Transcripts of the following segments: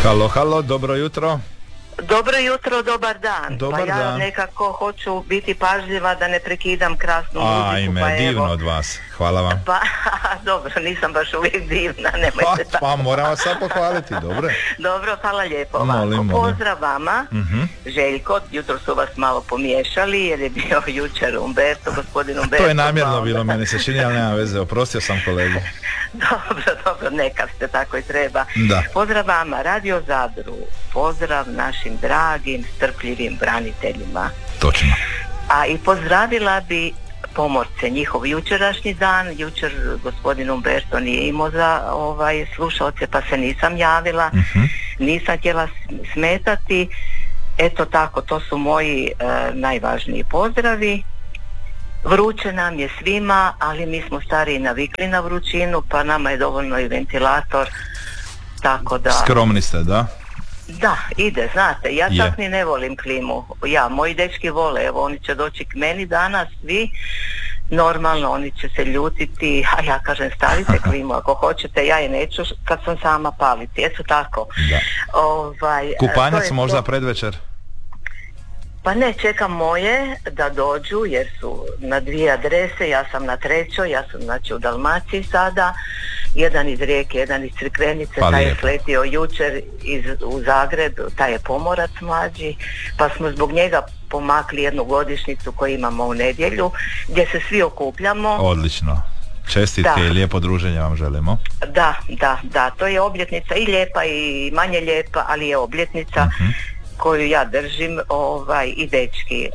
Halo, halo, dobro jutro. Dobro jutro, dobar dan. Dobar ja dan. nekako hoću biti pažljiva da ne prekidam krasnu muziku. Ajme, divno od vas. Hvala vam. Pa, dobro, nisam baš uvijek divna, nemojte tako. Pa moram vas sad pohvaliti, dobro. Dobro, hvala lijepo. Molim. Pozdrav vama, Željko, jutro su vas malo pomiješali jer je bio jučer Umberto, gospodin Umberto. To je namjerno bilo, meni se čini, ali nema veze, oprostio sam kolegu. Dobro, neka ste, tako i treba. Da. Pozdrav vama, Radio Zadru, pozdrav našim dragim, strpljivim braniteljima. Točno. A i pozdravila bi pomorce, njihov jučerašnji dan. Jučer gospodin Umberto nije imao za slušalce, pa se nisam javila. Nisam htjela smetati. Eto tako, to su moji najvažniji pozdravi. Vruće nam je svima, ali mi smo stariji navikli na vrućinu, pa nama je dovoljno i ventilator, tako da... Skromni ste, da? Da, ide, znate, ja čak ni ne volim klimu. Moji dečki vole, evo, oni će doći k meni danas, svi, normalno, oni će se ljutiti, a ja kažem, stavite klimu ako hoćete, ja je neću kad sam sama paliti, eto tako. Da. Kupanjac možda predvečer? Pa ne, čekam moje da dođu jer su na 2 adrese, ja sam na 3, ja sam znači u Dalmaciji sada, jedan iz Rijeke, jedan iz Crikvenice, taj je sletio jučer u Zagreb, taj je pomorac mlađi, pa smo zbog njega pomakli jednu godišnjicu koju imamo u nedjelju, gdje se svi okupljamo. Odlično. Čestitke i lijepo druženje vam želimo. Da, to je obljetnica i lijepa i manje lijepa, ali je obljetnica koju ja držim, i dečki,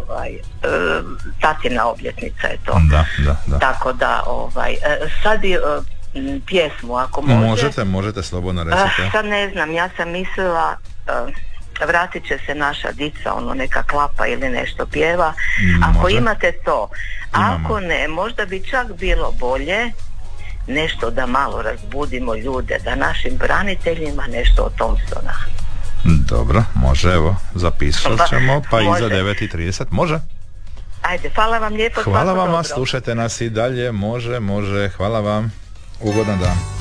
tatina obljetnica je to. Da. Tako da, sad bi pjesmu, ako može. Možete slobodno recite. Sad ne znam, ja sam mislila, vratit će se naša dica, neka klapa ili nešto pjeva. Ako imate to, ako ne, možda bi čak bilo bolje nešto da malo razbudimo ljude, da našim braniteljima nešto o Thompsona. Dobro, može, evo, zapisat ćemo, pa iza 9:30, može? Ajde, hvala vam lijepo. Hvala vam, slušajte nas i dalje, može, hvala vam, ugodan dan.